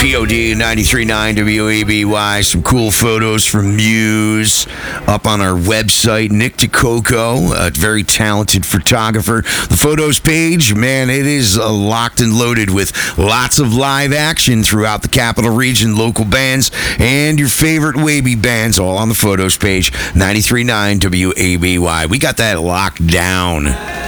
POD 93.9 WABY. Some cool photos from Muse up on our website. Nick DeCoco, a very talented photographer. The photos page, man, it is locked and loaded with lots of live action throughout the capital region, local bands, and your favorite Waby bands, all on the photos page. 93.9 WABY. We got that locked down.